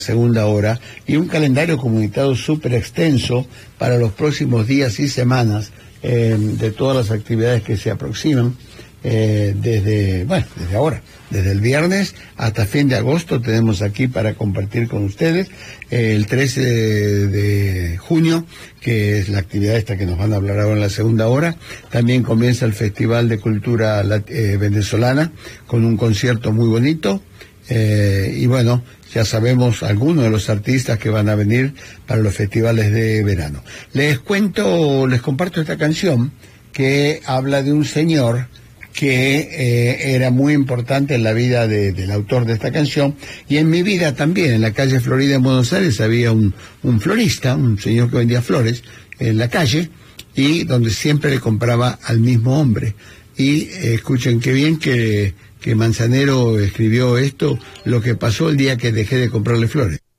segunda hora y un calendario comunitario súper extenso para los próximos días y semanas de todas las actividades que se aproximan desde ahora, desde el viernes hasta fin de agosto tenemos aquí para compartir con ustedes. El 13 de junio, que es la actividad esta que nos van a hablar ahora en la segunda hora, también comienza el Festival de Cultura Venezolana con un concierto muy bonito. Y bueno, ya sabemos algunos de los artistas que van a venir para los festivales de verano. Les comparto esta canción que habla de un señor que era muy importante en la vida del autor de esta canción y en mi vida también. En la calle Florida en Buenos Aires había un florista, un señor que vendía flores en la calle y donde siempre le compraba al mismo hombre. Y escuchen qué bien que Manzanero escribió esto, lo que pasó el día que dejé de comprarle flores.